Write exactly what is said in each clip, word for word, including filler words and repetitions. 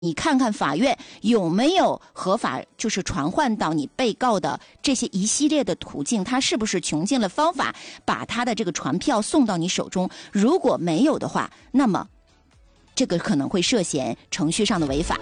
你看看法院有没有合法就是传唤到你被告的这些一系列的途径，他是不是穷尽了方法把他的这个传票送到你手中？如果没有的话，那么这个可能会涉嫌程序上的违法。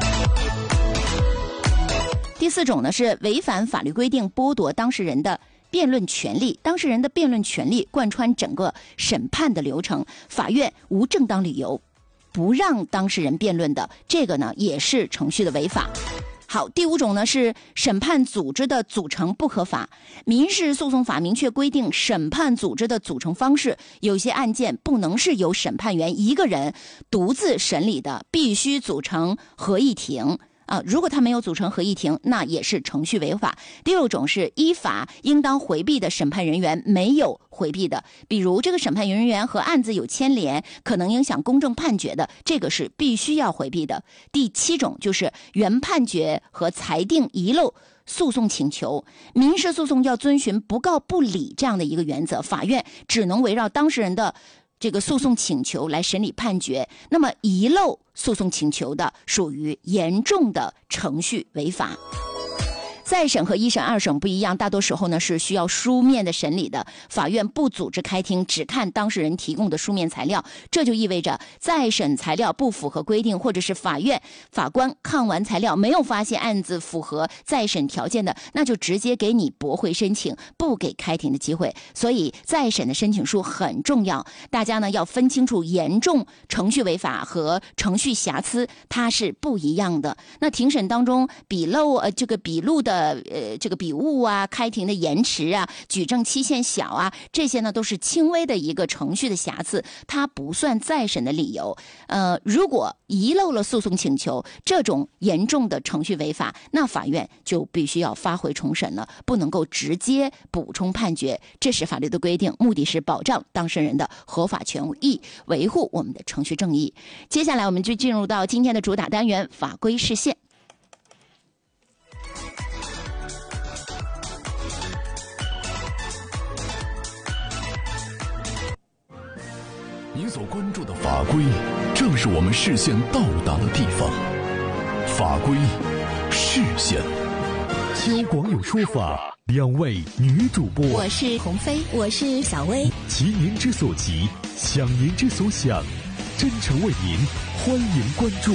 第四种呢是违反法律规定，剥夺当事人的辩论权利，当事人的辩论权利贯穿整个审判的流程，法院无正当理由不让当事人辩论的，这个呢也是程序的违法。好，第五种呢是审判组织的组成不合法。民事诉讼法明确规定审判组织的组成方式，有些案件不能是由审判员一个人独自审理的，必须组成合议庭。啊，如果他没有组成合议庭，那也是程序违法。第六种是依法应当回避的审判人员没有回避的，比如这个审判人员和案子有牵连，可能影响公正判决的，这个是必须要回避的。第七种就是原判决和裁定遗漏诉讼请求。民事诉讼要遵循不告不理这样的一个原则，法院只能围绕当事人的这个诉讼请求来审理判决，那么遗漏诉讼请求的属于严重的程序违法。再审和一审、二审不一样，大多时候呢是需要书面的审理的，法院不组织开庭，只看当事人提供的书面材料，这就意味着再审材料不符合规定，或者是法院法官看完材料没有发现案子符合再审条件的，那就直接给你驳回申请，不给开庭的机会。所以再审的申请书很重要，大家呢要分清楚严重程序违法和程序瑕疵，它是不一样的。那庭审当中笔漏呃这个笔录的呃，这个笔误啊，开庭的延迟啊，举证期限小啊，这些呢都是轻微的一个程序的瑕疵，它不算再审的理由。呃，如果遗漏了诉讼请求，这种严重的程序违法，那法院就必须要发回重审了，不能够直接补充判决。这是法律的规定，目的是保障当事人的合法权益，维护我们的程序正义。接下来我们就进入到今天的主打单元法规释宪。 您所关注的法规，正是我们视线到达的地方。法规视线， 交广有说法，两位女主播， 我是鸿飞，我是小薇。 急您之所急，想您之所想，真诚为您，欢迎关注。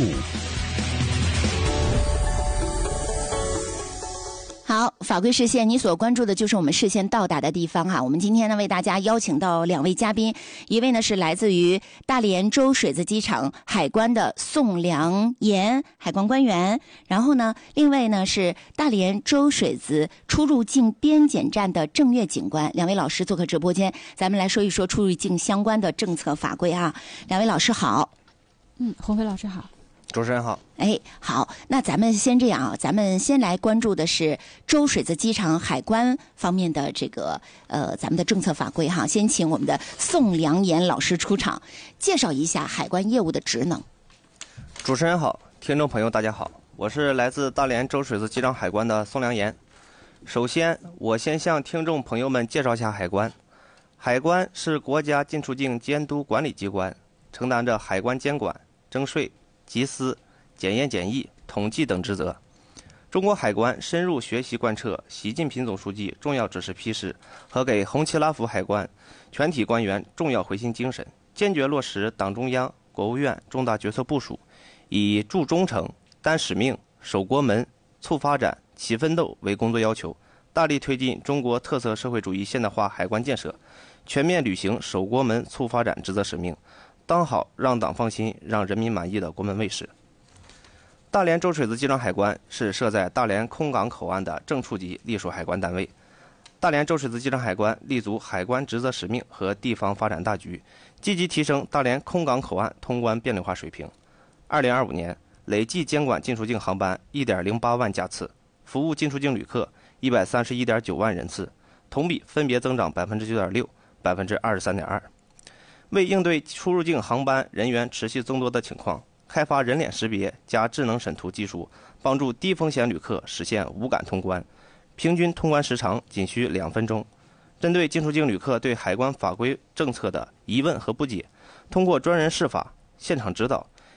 好，法规视线，你所关注的就是我们视线到达的地方哈。我们今天呢为大家邀请到两位嘉宾，一位呢是来自于大连周水子机场海关的宋良岩海关官员，然后呢另外呢是大连周水子出入境边检站的郑月警官。两位老师做客直播间，咱们来说一说出入境相关的政策法规啊。两位老师好。 嗯，鸿飞老师好。 主持人好。 哎，好，那咱们先这样啊，咱们先来关注的是周水子机场海关方面的这个呃咱们的政策法规哈。先请我们的宋良岩老师出场，介绍一下海关业务的职能。 主持人好，听众朋友大家好，我是来自大连周水子机场海关的宋良岩。首先，我先向听众朋友们介绍一下海关。海关是国家进出境监督管理机关，承担着海关监管、征税、缉私、检验检疫、统计等职责。中国海关深入学习贯彻习近平总书记重要指示批示和给红旗拉福海关全体官员重要回信精神，坚决落实党中央、国务院重大决策部署，以助忠诚、担使命、守国门、促发展、齐奋斗为工作要求，大力推进中国特色社会主义现代化海关建设，全面履行守国门、促发展职责使命，当好让党放心、让人民满意的国门卫士。大连周水子机场海关是设在大连空港口岸的正处级隶属海关单位。大连周水子机场海关立足海关职责使命和地方发展大局，积极提升大连空港口岸通关便利化水平。二零二五年累计监管进出境航班 一点零八万架次，服务进出境旅客 一百三十一点九万人次，同比分别增长 百分之九点六、百分之二十三点二。为应对出入境航班人员持续增多的情况，开发人脸识别加智能审图技术，帮助低风险旅客实现无感通关，平均通关时长仅需两分钟。针对进出境旅客对海关法规政策的疑问和不解，通过专人示法、现场指导，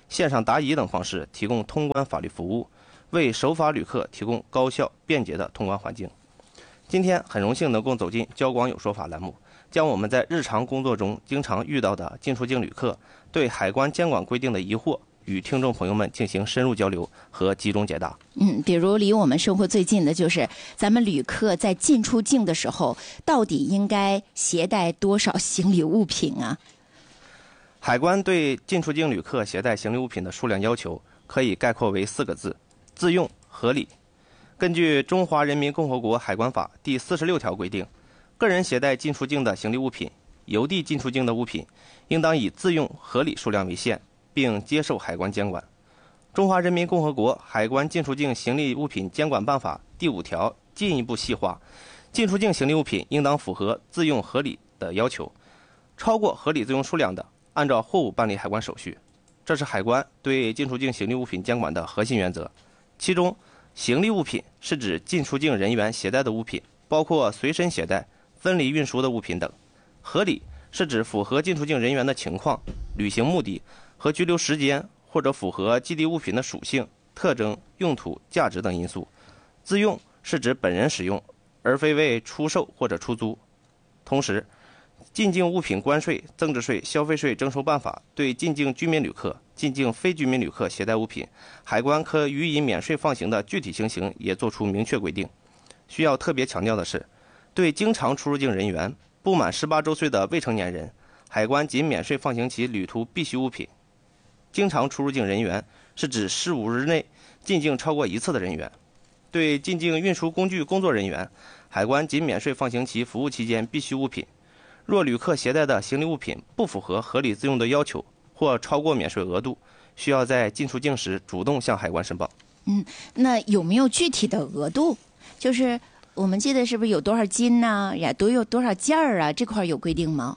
线上答疑等方式提供通关法律服务，为守法旅客提供高效便捷的通关环境。今天很荣幸能够走进交广有说法栏目，将我们在日常工作中经常遇到的进出境旅客对海关监管规定的疑惑，与听众朋友们进行深入交流和集中解答。 嗯，比如离我们生活最近的就是咱们旅客在进出境的时候，到底应该携带多少行李物品啊？ 海关对进出境旅客携带行李物品的数量要求可以概括为四个字：自用、合理。根据《中华人民共和国海关法》第四十六条规定，个人携带进出境的行李物品、邮递进出境的物品，应当以自用合理数量为限，并接受海关监管。中华人民共和国海关进出境行李物品监管办法第五条进一步细化，进出境行李物品应当符合自用合理的要求，超过合理自用数量的，按照货物办理海关手续。这是海关对进出境行李物品监管的核心原则。其中，行李物品是指进出境人员携带的物品，包括随身携带、分离运输的物品等。合理是指符合进出境人员的情况、旅行目的和居留时间，或者符合寄递物品的属性、特征、用途、价值等因素。自用是指本人使用，而非为出售或者出租。同时，进境物品关税、增值税、消费税征收办法对进境居民旅客、进境非居民旅客携带物品，海关可予以免税放行的具体情形也作出明确规定。需要特别强调的是，对经常出入境人员、不满十八周岁的未成年人，海关仅免税放行其旅途必需物品。经常出入境人员是指十五日内进境超过一次的人员。对进境运输工具工作人员，海关仅免税放行其服务期间必需物品。若旅客携带的行李物品不符合合理自用的要求，或超过免税额度，需要在进出境时主动向海关申报。 嗯，那有没有具体的额度？就是我们记得是不是有多少斤呐、啊？呀，都有多少件儿啊？这块有规定吗？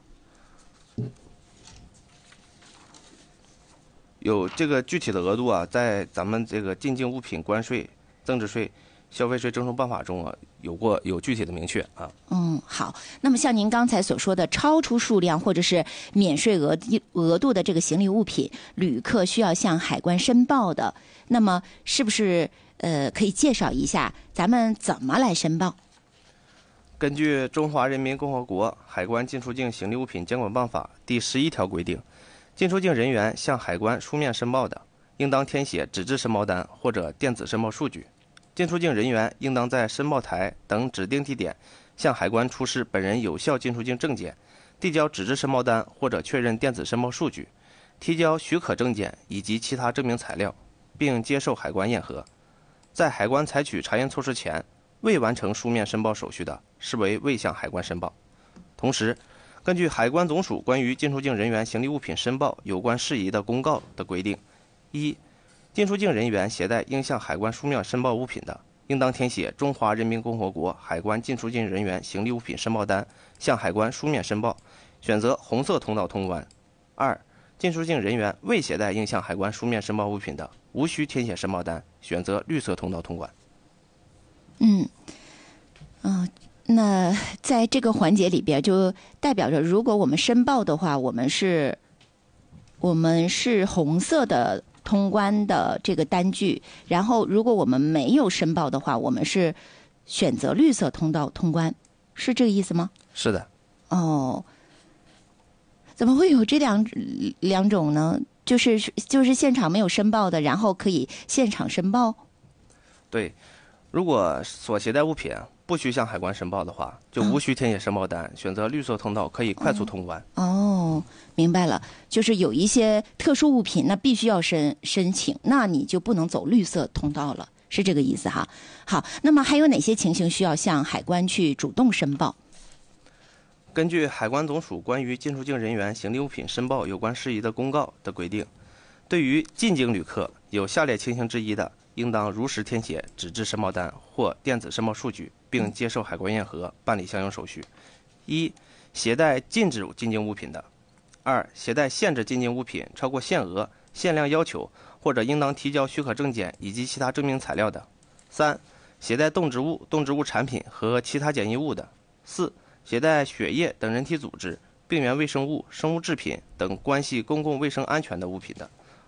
有这个具体的额度啊，在咱们这个进境物品关税、增值税、消费税征收办法中啊，有过有具体的明确啊。 嗯，好。那么像您刚才所说的，超出数量或者是免税额额度的这个行李物品，旅客需要向海关申报的，那么是不是呃可以介绍一下咱们怎么来申报？ 根据《中华人民共和国海关进出境行李物品监管办法》第十一条规定，进出境人员向海关书面申报的，应当填写纸质申报单或者电子申报数据。进出境人员应当在申报台等指定地点向海关出示本人有效进出境证件，递交纸质申报单或者确认电子申报数据，提交许可证件以及其他证明材料，并接受海关验核。在海关采取查验措施前，未完成书面申报手续的，视为未向海关申报。同时，根据海关总署关于进出境人员行李物品申报有关事宜的公告的规定，一、进出境人员携带应向海关书面申报物品的，应当填写中华人民共和国海关进出境人员行李物品申报单，向海关书面申报，选择红色通道通关。二、进出境人员未携带应向海关书面申报物品的，无需填写申报单，选择绿色通道通关。 嗯，嗯、呃，那在这个环节里边，就代表着如果我们申报的话，我们是，我们是红色的通关的这个单据，然后如果我们没有申报的话，我们是选择绿色通道通关，是这个意思吗？ 是的。 哦，怎么会有这两两种呢？就是就是现场没有申报的，然后可以现场申报？ 对，如果所携带物品不需向海关申报的话，就无需填写申报单，嗯、选择绿色通道可以快速通关。 哦，明白了，就是有一些特殊物品，那必须要申申请，那你就不能走绿色通道了，是这个意思哈。好，那么还有哪些情形需要向海关去主动申报？ 根据海关总署关于进出境人员行李物品申报有关事宜的公告的规定，对于进境旅客有下列情形之一的，应当如实填写纸质申报单或电子申报数据，并接受海关验核，办理相应手续。一、携带禁止进境物品的；二、携带限制进境物品超过限额、限量要求或者应当提交许可证件以及其他证明材料的；三、携带动植物、动植物产品和其他检疫物的；四、携带血液等人体组织、病原微生物、生物制品等关系公共卫生安全的物品的；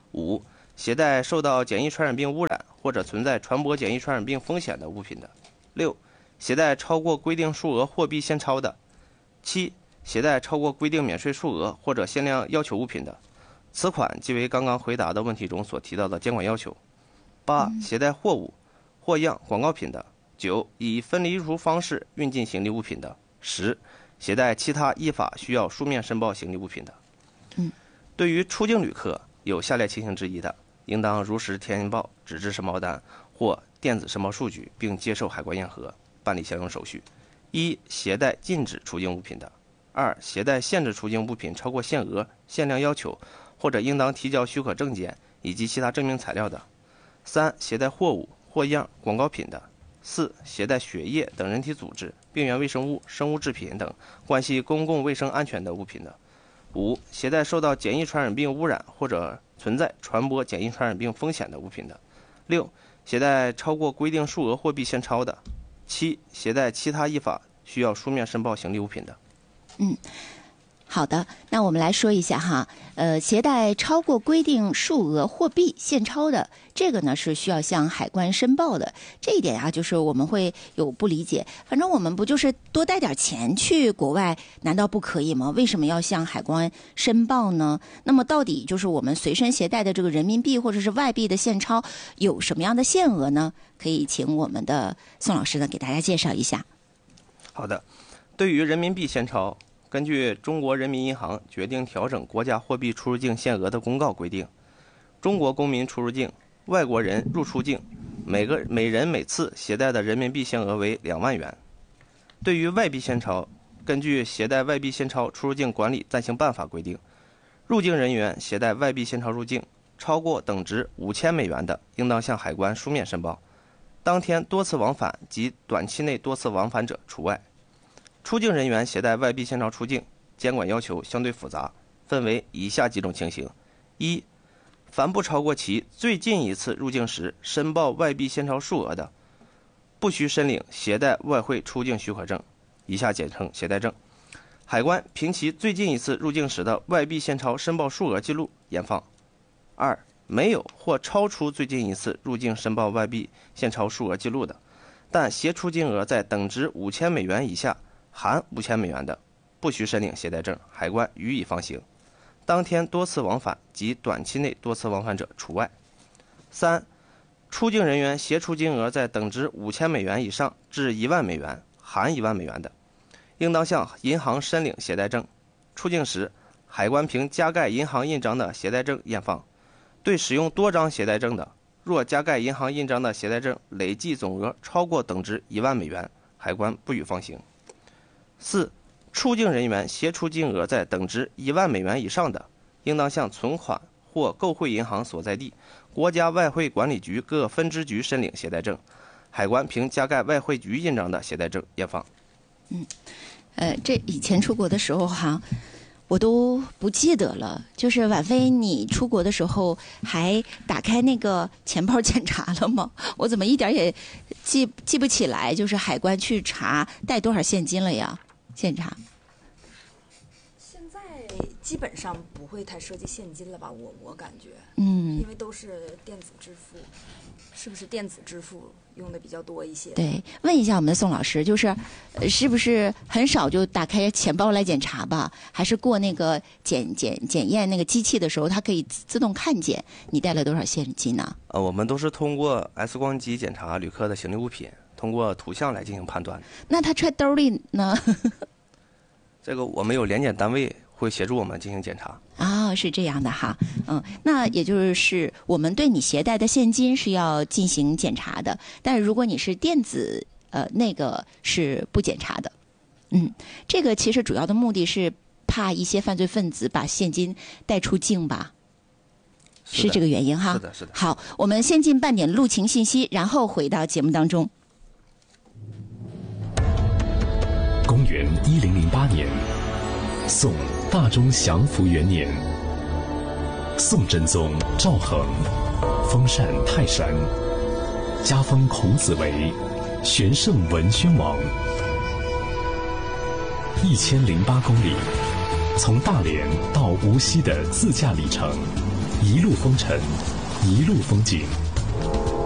五、携带受到简易传染病污染或者存在传播简易传染病风险的物品的；六、携带超过规定数额货币现钞的；七、携带超过规定免税数额或者限量要求物品的。此款即为刚刚回答的问题中所提到的监管要求。八、携带货物、货样、广告品的；九、以分离出方式运进行李物品的；十、携带其他依法需要书面申报行李物品的。 嗯， 对于出境旅客有下列情形之一的，应当如实填报纸质申报单或电子申报数据，并接受海关验核，办理相应手续。一、携带禁止出境物品的；二、携带限制出境物品超过限额、限量要求或者应当提交许可证件以及其他证明材料的；三、携带货物、货样、广告品的；四、携带血液等人体组织、病原微生物、生物制品等关系公共卫生安全的物品的；五、携带受到简易传染病污染或者存在传播简易传染病风险的物品的；六、携带超过规定数额货币现钞的；七、携带其他依法需要书面申报行李物品的。 嗯，好的，那我们来说一下哈，呃，携带超过规定数额货币现钞的，这个呢是需要向海关申报的。这一点啊，就是我们会有不理解，反正我们不就是多带点钱去国外，难道不可以吗？为什么要向海关申报呢？那么到底就是我们随身携带的这个人民币或者是外币的现钞有什么样的限额呢？可以请我们的宋老师呢给大家介绍一下。 好的，对于人民币现钞，根据中国人民银行决定调整国家货币出入境限额的公告规定，中国公民出入境、外国人入出境，每个每人每次携带的人民币限额为两万元。对于外币现钞，根据携带外币现钞出入境管理暂行办法规定，入境人员携带外币现钞入境，超过等值五千美元的，应当向海关书面申报，当天多次往返及短期内多次往返者除外。出境人员携带外币现钞出境，监管要求相对复杂，分为以下几种情形：一、凡不超过其最近一次入境时申报外币现钞数额的，不需申领携带外汇出境许可证，以下简称携带证。海关凭其最近一次入境时的外币现钞申报数额记录验放。二、没有或超出最近一次入境申报外币现钞数额记录的，但携出金额在等值五千美元以下含五千美元的，不需申领携带证，海关予以放行。当天多次往返及短期内多次往返者除外。三、出境人员携出金额在等值五千美元以上至一万美元含一万美元的，应当向银行申领携带证。出境时，海关凭加盖银行印章的携带证验放。对使用多张携带证的，若加盖银行印章的携带证累计总额超过等值一万美元，海关不予放行。四、出境人员携出金额在等值一万美元以上的，应当向存款或购汇银行所在地国家外汇管理局各分支局申领携带证，海关凭加盖外汇局印章的携带证验放。 嗯，呃，这以前出国的时候哈，我都不记得了。就是婉菲，你出国的时候还打开那个钱包检查了吗？我怎么一点也记记不起来，就是海关去查带多少现金了呀？检查。 现在基本上不会太涉及现金了吧？我我感觉， 嗯， 因为都是电子支付，是不是电子支付用的比较多一些？ 对，问一下我们的宋老师，就是呃是不是很少就打开钱包来检查吧？还是过那个检检检验那个机器的时候，它可以自动看见你带了多少现金呢？ 呃，我们都是通过 X 光机检查旅客的行李物品，通过图像来进行判断。 那他揣兜里呢？ 这个我们有联检单位会协助我们进行检查。 哦，是这样的哈，嗯，那也就是我们对你携带的现金是要进行检查的，但是如果你是电子，呃，那个是不检查的。嗯，这个其实主要的目的是怕一些犯罪分子把现金带出境吧，是, 是这个原因哈。 是的，是的。 好，我们先进半点路情信息，然后回到节目当中。 公元一零零八年，宋大中祥符元年，宋真宗赵恒封禅泰山，加封孔子为玄圣文宣王。一千零八公里，从大连到无锡的自驾里程， 一路风尘，一路风景。